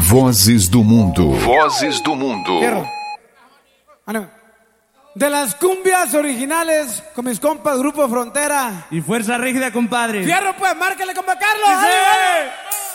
Vozes do Mundo. Vozes do Mundo. Fierro. De las cumbias originales con mis compas Grupo Frontera. Y Fuerza Rígida, compadre. Fierro, pues, márcale, compa Carlos. ¡Sí!